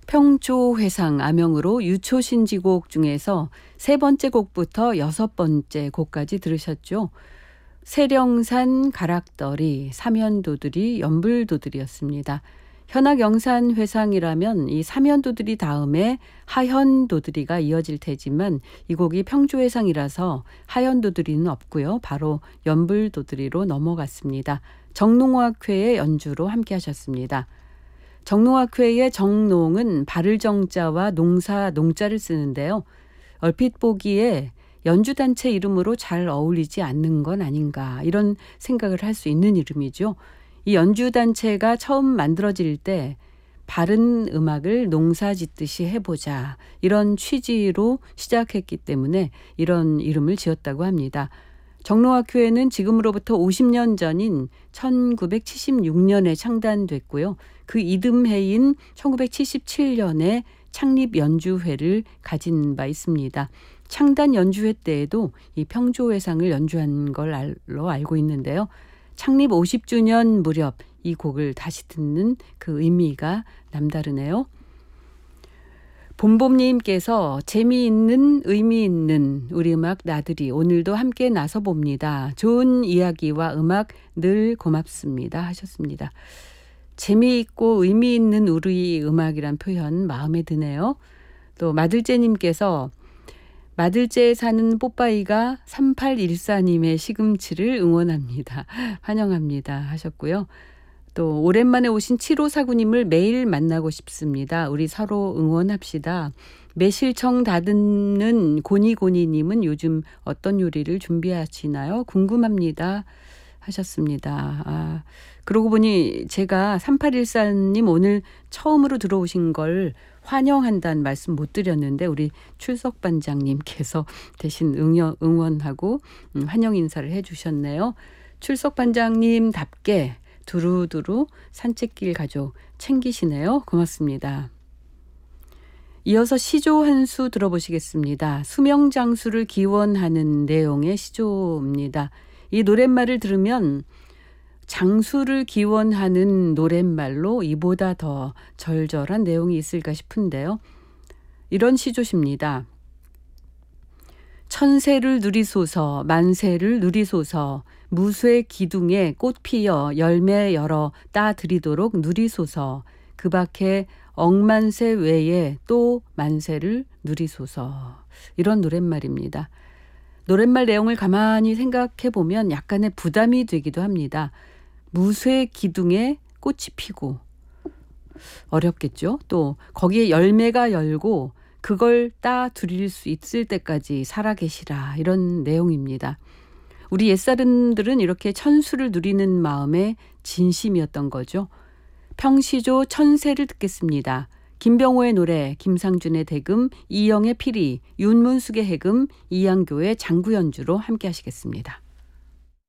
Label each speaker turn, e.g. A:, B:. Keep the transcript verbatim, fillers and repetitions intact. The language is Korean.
A: 평조회상 암영으로 유초신지곡 중에서 세 번째 곡부터 여섯 번째 곡까지 들으셨죠. 세령산 가락떨이, 사면도들이, 연불도들이었습니다. 현악영산회상이라면 이 사면도들이 다음에 하현도들이가 이어질 테지만 이 곡이 평조회상이라서 하현도들이는 없고요. 바로 연불도들이로 넘어갔습니다. 정농화회의 연주로 함께 하셨습니다. 정농화회의 정농은 바를 정자와 농사 농자를 쓰는데요. 얼핏 보기에 연주단체 이름으로 잘 어울리지 않는 건 아닌가 이런 생각을 할 수 있는 이름이죠. 이 연주단체가 처음 만들어질 때 바른 음악을 농사 짓듯이 해보자 이런 취지로 시작했기 때문에 이런 이름을 지었다고 합니다. 정농화회는 지금으로부터 오십 년 전인 천구백칠십육 년에 창단됐고요. 그 이듬해인 천구백칠십칠 년에 창립연주회를 가진 바 있습니다. 창단 연주회 때에도 이 평조회상을 연주한 걸로 알고 있는데요. 창립 오십 주년 무렵 이 곡을 다시 듣는 그 의미가 남다르네요. 봄봄님께서 재미있는 의미 있는 우리 음악 나들이 오늘도 함께 나서 봅니다. 좋은 이야기와 음악 늘 고맙습니다 하셨습니다. 재미있고 의미 있는 우리 음악이란 표현 마음에 드네요. 또 마들제님께서 마들제에 사는 뽀빠이가 삼팔일사님의 시금치를 응원합니다. 환영합니다 하셨고요. 또 오랜만에 오신 칠오사구님을 매일 만나고 싶습니다. 우리 서로 응원합시다. 매실청 다듬는 고니고니님은 요즘 어떤 요리를 준비하시나요? 궁금합니다 하셨습니다. 아, 그러고 보니 제가 삼팔일사님 오늘 처음으로 들어오신 걸 환영한다는 말씀 못 드렸는데 우리 출석반장님께서 대신 응원, 응원하고 환영 인사를 해주셨네요. 출석반장님답게 두루두루 산책길 가족 챙기시네요. 고맙습니다. 이어서 시조 한 수 들어보시겠습니다. 수명장수를 기원하는 내용의 시조입니다. 이 노랫말을 들으면 장수를 기원하는 노랫말로 이보다 더 절절한 내용이 있을까 싶은데요. 이런 시조십니다. 천세를 누리소서 만세를 누리소서 무쇠 기둥에 꽃 피어 열매 열어 따드리도록 누리소서 그 밖에 억만세 외에 또 만세를 누리소서 이런 노랫말입니다. 노랫말 내용을 가만히 생각해 보면 약간의 부담이 되기도 합니다. 무쇠 기둥에 꽃이 피고 어렵겠죠. 또 거기에 열매가 열고 그걸 따 드릴 수 있을 때까지 살아계시라 이런 내용입니다. 우리 옛사람들은 이렇게 천수를 누리는 마음에 진심이었던 거죠. 평시조 천세를 듣겠습니다. 김병호의 노래, 김상준의 대금, 이영의 피리, 윤문숙의 해금, 이양교의 장구연주로 함께 하시겠습니다.